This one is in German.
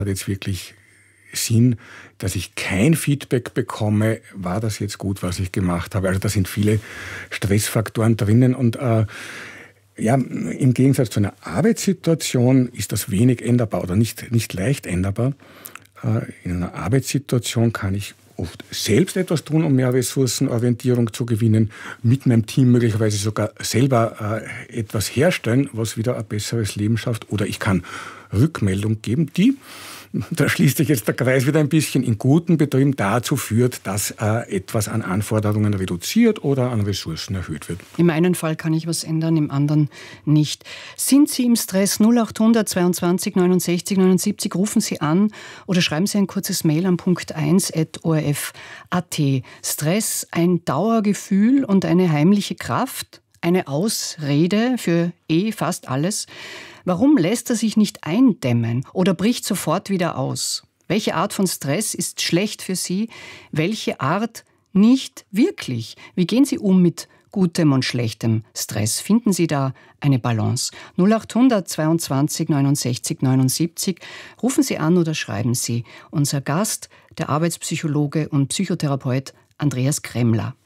Hat jetzt wirklich Sinn, dass ich kein Feedback bekomme, war das jetzt gut, was ich gemacht habe. Also da sind viele Stressfaktoren drinnen und ja, im Gegensatz zu einer Arbeitssituation ist das wenig änderbar oder nicht leicht änderbar. In einer Arbeitssituation kann ich oft selbst etwas tun, um mehr Ressourcenorientierung zu gewinnen, mit meinem Team möglicherweise sogar selber etwas herstellen, was wieder ein besseres Leben schafft. Oder ich kann Rückmeldung geben, die, da schließt sich jetzt der Kreis wieder ein bisschen, in guten Betrieben dazu führt, dass etwas an Anforderungen reduziert oder an Ressourcen erhöht wird. Im einen Fall kann ich was ändern, im anderen nicht. Sind Sie im Stress? 0800 22 69 79, rufen Sie an oder schreiben Sie ein kurzes Mail an punkt1@orf.at. Stress, ein Dauergefühl und eine heimliche Kraft, eine Ausrede für fast alles. Warum lässt er sich nicht eindämmen oder bricht sofort wieder aus? Welche Art von Stress ist schlecht für Sie? Welche Art nicht wirklich? Wie gehen Sie um mit gutem und schlechtem Stress? Finden Sie da eine Balance? 0800 22 69 79. Rufen Sie an oder schreiben Sie. Unser Gast, der Arbeitspsychologe und Psychotherapeut Andreas Kremler.